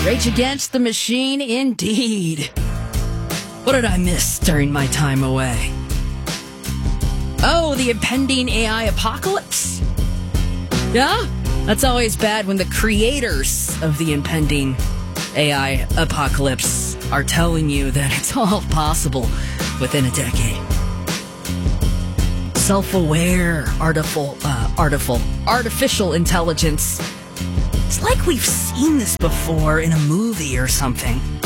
Rage Against the Machine, indeed. What did I miss during my time away? Oh, the impending AI apocalypse? Yeah? That's always bad when the creators of the impending AI apocalypse are telling you that it's all possible within a decade. Self-aware artificial intelligence. It's like we've seen this before in a movie or something.